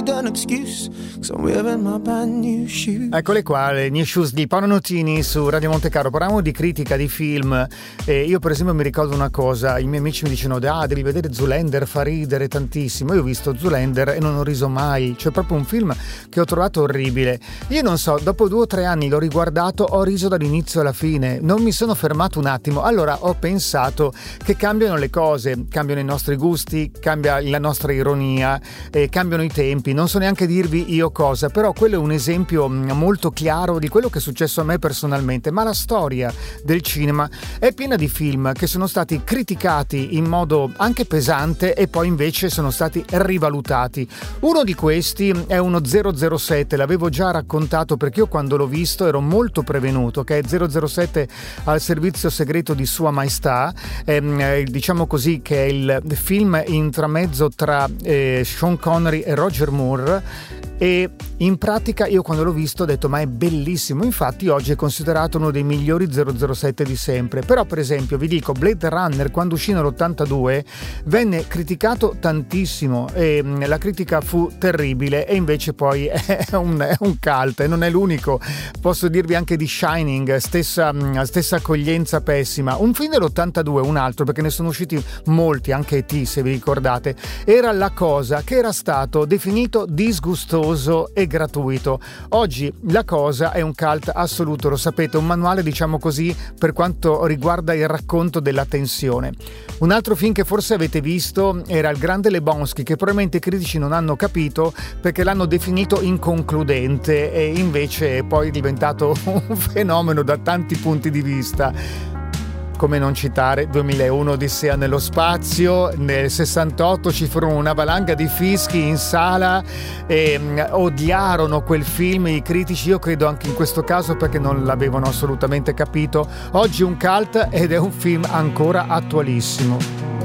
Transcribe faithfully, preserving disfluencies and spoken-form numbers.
need an excuse, 'cause I'm wearing my brand new shoes. Eccole qua, le New Shoes di Paolo Nutini su Radio Monte-Carlo. Parliamo di critica di film e io per esempio mi ricordo una cosa, i miei amici mi dicono ah devi vedere Zoolander, fa ridere tantissimo. Io ho visto Zoolander e non ho riso mai, cioè proprio un film che ho trovato orribile. Io non so, dopo due o tre anni l'ho riguardato, ho riso dall'inizio alla fine, non mi sono fermato un attimo. Allora ho pensato che cambiano le cose, cambiano i nostri gusti, cambia la nostra ironia, eh, cambiano i tempi, non so neanche dirvi io cosa, però quello è un esempio molto chiaro di quello che è successo a me personalmente. Ma la storia del cinema è piena di film che sono stati criticati in modo anche pesante e poi invece sono stati rivalutati. Uno di questi è uno zero zero sette, l'avevo già raccontato perché io quando l'ho visto ero molto prevenuto, che è zero zero sette al servizio segreto di Sua Maestà, eh, diciamo così che è il film intramezzo tra eh, Sean Connery e Roger Moore. E in pratica io quando l'ho visto ho detto ma è bellissimo, infatti oggi è considerato uno dei migliori zero zero sette di sempre. Però per esempio vi dico, Blade Runner quando uscì nell'ottantadue venne criticato tantissimo e la critica fu terribile e invece poi è un, è un cult e non è l'unico. Posso dirvi anche di Shining, stessa, stessa accoglienza pessima. Un film dell'ottantadue, un altro perché ne sono usciti molti, anche E T se vi ricordate, era La Cosa, che era stato definito disgustoso e gratuito. Oggi La Cosa è un cult assoluto, lo sapete, un manuale diciamo così per quanto riguarda il racconto della tensione. Un altro film che forse avete visto era Il Grande Lebowski, che probabilmente i critici non hanno capito perché l'hanno definito inconcludente e invece è poi diventato un fenomeno da tanti punti di vista. Come non citare duemilauno Odissea nello spazio, nel sessantotto ci furono una valanga di fischi in sala e um, odiarono quel film i critici, io credo anche in questo caso perché non l'avevano assolutamente capito. Oggi un cult ed è un film ancora attualissimo.